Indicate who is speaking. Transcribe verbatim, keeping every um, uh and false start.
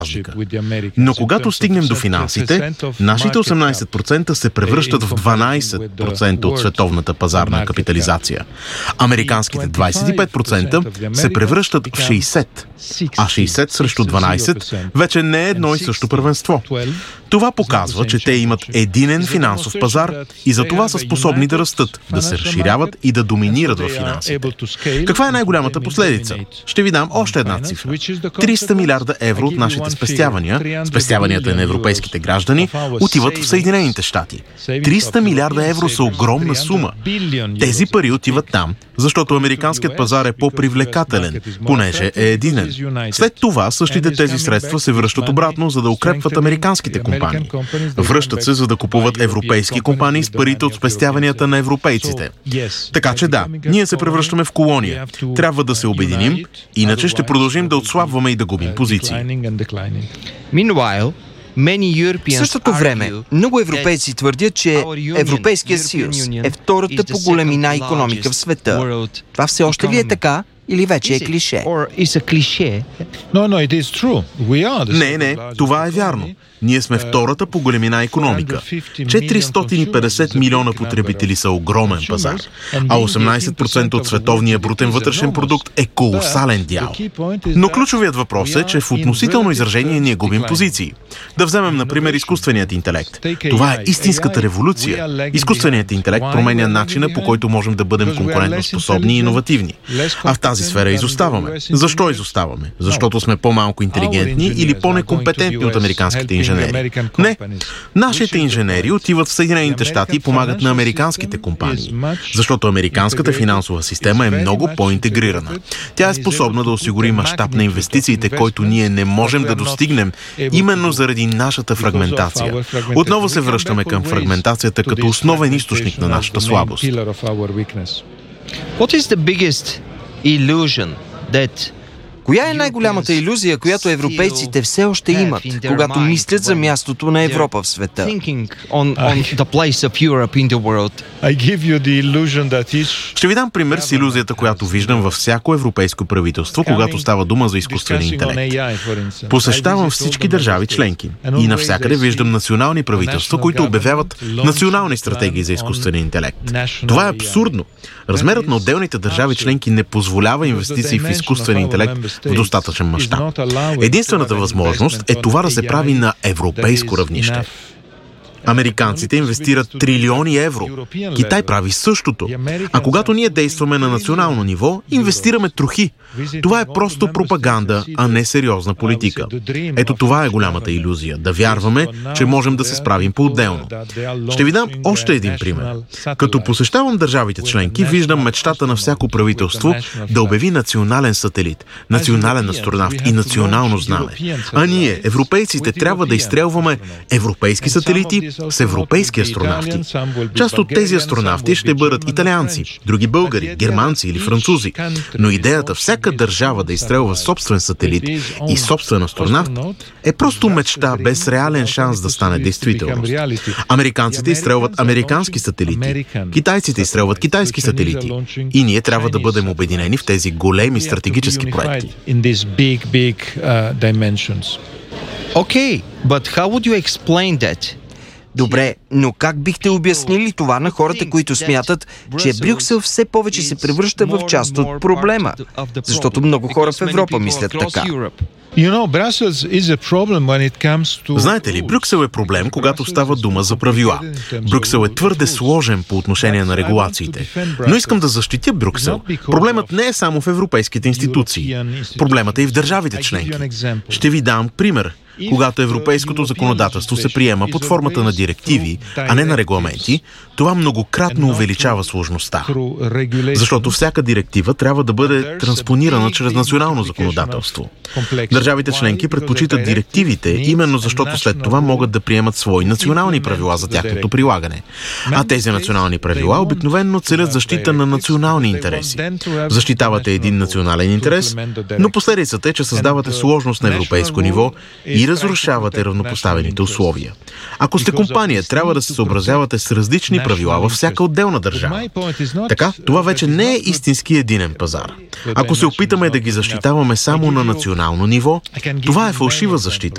Speaker 1: Но когато стигнем до финансите, нашите осемнайсет процента се превръщат в дванайсет процента от световната пазарна капитализация. Американските двайсет и пет процента се превръщат в шейсет процента, а шейсет срещу дванайсет вече не е едно и също първенство. Това показва, че те имат единен финансов пазар и за това са способни да растат, да се разширяват и да доминират в финансите. Каква е най-голямата последица? Ще ви дам още една цифра. триста милиарда евро от нашите спестявания, спестяванията на европейските граждани, отиват в Съединените щати. триста милиарда евро са огромна сума. Тези пари отиват там, защото американският пазар е по-привлекателен, понеже е единен. След това същите тези средства се връщат обратно, за да укрепват американските компании. Връщат се, за да купуват европейски компании с парите от спестяванията на европейците. Така че да, ние се превръщаме в колония. Трябва да се обединим, иначе ще продължим да отслабваме и да губим позиции.
Speaker 2: В същото време, много европейци твърдят, че Европейския съюз е втората по големина икономика в света. Това все още ли е така? Или вече е клише?
Speaker 1: Не, не, това е вярно. Ние сме втората по големина икономика. четиристотин и петдесет милиона потребители са огромен пазар, а осемнайсет процента от световния брутен вътрешен продукт е колосален дял. Но ключовият въпрос е, че в относително изражение ние губим позиции. Да вземем, например, изкуственият интелект. Това е истинската революция. Изкуственият интелект променя начина, по който можем да бъдем конкурентоспособни и иновативни. А в тази сфера изоставаме. Защо изоставаме? Защото сме по-малко интелигентни или по-некомпетентни от американските инженери? Не. Нашите инженери отиват в Съединените щати и помагат на американските компании, защото американската финансова система е много по-интегрирана. Тя е способна да осигури мащаб на инвестициите, който ние не можем да достигнем, именно заради нашата фрагментация. Отново се връщаме към фрагментацията като основен източник на нашата слабост.
Speaker 2: Коя е най-голямата илюзия, която европейците все още имат, когато мислят за мястото на Европа в света?
Speaker 1: Ще ви дам пример с илюзията, която виждам във всяко европейско правителство, когато става дума за изкуствен интелект. Посещавам всички държави членки и навсякъде виждам национални правителства, които обявяват национални стратегии за изкуствен интелект. Това е абсурдно. Размерът на отделните държави членки не позволява инвестиции в изкуствен интелект в достатъчен мащаб. Единствената възможност е това да се прави на европейско равнище. Американците инвестират трилиони евро. Китай прави същото. А когато ние действаме на национално ниво, инвестираме трохи. Това е просто пропаганда, а не сериозна политика. Ето това е голямата илюзия. Да вярваме, че можем да се справим по-отделно. Ще ви дам още един пример. Като посещавам държавите членки, виждам мечтата на всяко правителство да обяви национален сателит, национален астронавт и национално знаме. А ние, европейците, трябва да изстрелваме европейски сателити с европейски астронавти. Част от тези астронавти ще бъдат италианци, други българи, германци или французи. Но идеята всяка държава да изстрелва собствен сателит и собствен астронавт е просто мечта без реален шанс да стане действителност. Американците изстрелват американски сателити, китайците изстрелват китайски сателити и ние трябва да бъдем обединени в тези големи стратегически проекти.
Speaker 2: Okay, but how would you explain that? Добре, но как бихте обяснили това на хората, които смятат, че Брюксел все повече се превръща в част от проблема? Защото много хора в Европа мислят така.
Speaker 1: Знаете ли, Брюксел е проблем, когато става дума за правила. Брюксел е твърде сложен по отношение на регулациите. Но искам да защитя Брюксел. Проблемът не е само в европейските институции. Проблемът е и в държавите членки. Ще ви дам пример. Когато европейското законодателство се приема под формата на директиви, а не на регламенти, това многократно увеличава сложността. Защото всяка директива трябва да бъде транспонирана чрез национално законодателство. Държавите членки предпочитат директивите, именно защото след това могат да приемат свои национални правила за тяхното прилагане. А тези национални правила обикновено целят защита на национални интереси. Защитавате един национален интерес, но последицата е, че създавате сложност на европейско ниво и разрушавате равнопоставените условия. Ако сте компания, трябва да се съобразявате с различни правила във всяка отделна държава. Така, това вече не е истински единен пазар. Ако се опитаме да ги защитаваме само на национално ниво, това е фалшива защита.